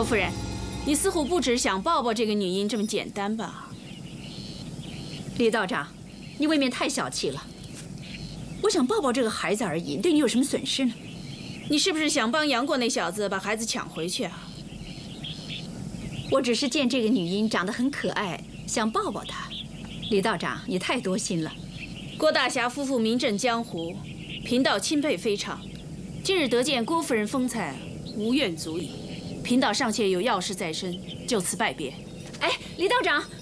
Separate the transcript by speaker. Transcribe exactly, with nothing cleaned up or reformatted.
Speaker 1: 郭夫人，你似乎不只想抱抱这个女婴这么简单吧？
Speaker 2: 李道长，你未免太小气了。我想抱抱这个孩子而已，对你有什么损失呢？
Speaker 1: 你是不是想帮杨过那小子把孩子抢回去啊？
Speaker 2: 我只是见这个女婴长得很可爱，想抱抱她。李道长，你太多心了。
Speaker 1: 郭大侠夫妇名震江湖，贫道钦佩非常。今日得见郭夫人风采，无怨足矣。贫道尚且有要事在身，就此拜别。
Speaker 2: 哎，李道长。